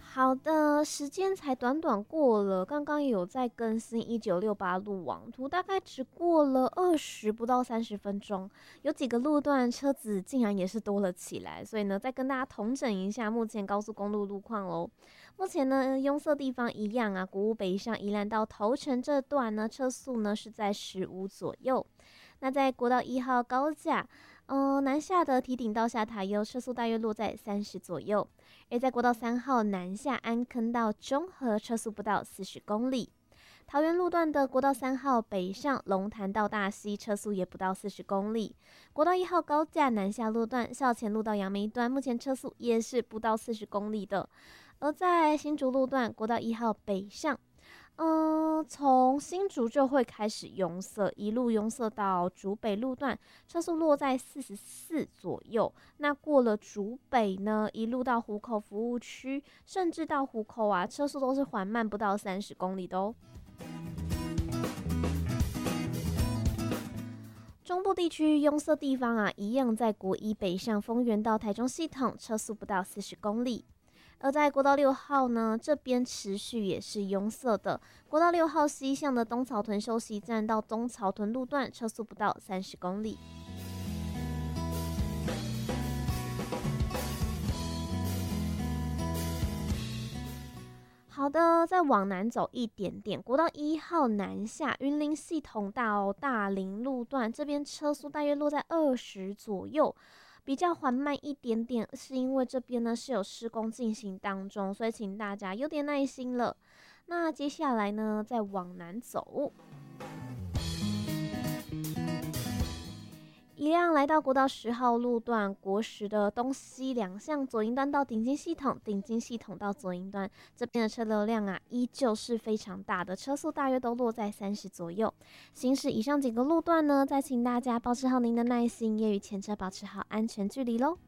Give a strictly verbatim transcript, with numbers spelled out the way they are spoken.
好的，时间才短短过了，刚刚也有在更新一九六八路网图，大概只过了二十不到三十分钟，有几个路段车子竟然也是多了起来，所以呢，再跟大家统整一下目前高速公路路况喽。目前呢，拥塞地方一样啊，国五北上宜兰到头城这段呢，车速呢是在十五左右。那在国道一号高架，呃，南下的提顶到下塔悠车速大约落在三十左右，而在国道三号南下安坑到中和车速不到四十公里。桃园路段的国道三号北上龙潭到大溪车速也不到四十公里。国道一号高架南下路段校前路到杨梅段目前车速也是不到四十公里的。而在新竹路段国道一号北上，嗯，从新竹就会开始拥塞，一路拥塞到竹北路段，车速落在四十四左右。那过了竹北呢，一路到湖口服务区，甚至到湖口啊，车速都是缓慢不到三十公里的哦。中部地区拥塞地方啊，一样在国一北上丰原到台中系统，车速不到四十公里。而在国道六号呢，这边持续也是拥塞的。国道六号西向的东草屯休息站到东草屯路段，车速不到三十公里。好的，再往南走一点点，国道一号南下云林系统到大林路段，这边车速大约落在二十左右。比较缓慢一点点，是因为这边呢是有施工进行当中，所以请大家有点耐心了。那接下来呢，再往南走，一样来到国道十号路段，国十的东西两向左营端到顶金系统，顶金系统到左营端，这边的车流量啊，依旧是非常大的，车速大约都落在三十左右。行驶以上几个路段呢，再请大家保持好您的耐心，也与前车保持好安全距离喽。